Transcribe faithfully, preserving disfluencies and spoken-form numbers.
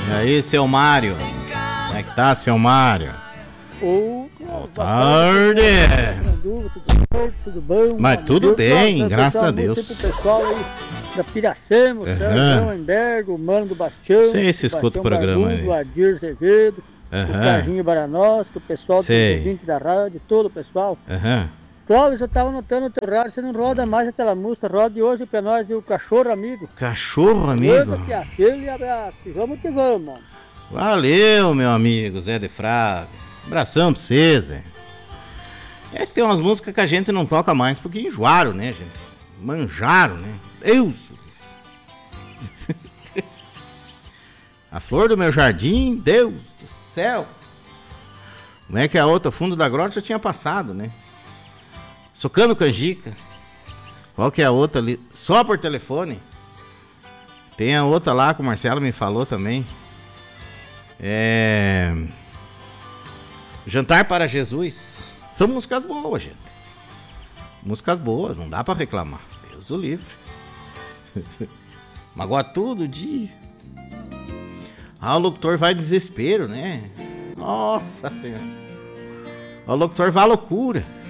E aí, seu Mário? Como é que tá, seu Mário? Ô, boa tarde. Tudo, tudo bom? Mas tudo bem, graças a Deus. Pro pessoal aí da Piracema, o Sérgio Emberg, o Mano do Bastião. Sei se escuta o programa aí. O Adir Azevedo, uhum. o Carlinho Baranosco, o pessoal do ouvinte da rádio, todo o pessoal. Uhum. Cláudio, eu tava notando no teu rádio, você não roda mais aquela música, roda hoje pra nós e o Cachorro Amigo. Cachorro Amigo? Aquele abraço, vamos que vamos. Valeu, meu amigo Zé de Fraga. Abração pra você, Zé. É que tem umas músicas que a gente não toca mais porque enjoaram, né, gente? Manjaram, né? Deus! A flor do meu jardim, Deus do céu! Como é que a outra, Fundo da Grota, já tinha passado, né? Socando canjica. Qual que é a outra ali? Só por telefone. Tem a outra lá que o Marcelo me falou também. É... Jantar para Jesus. São músicas boas, gente. Músicas boas, não dá pra reclamar. Deus o livre. Magoa todo dia. Ah, o locutor vai desespero, né? Nossa Senhora. O locutor vai à loucura.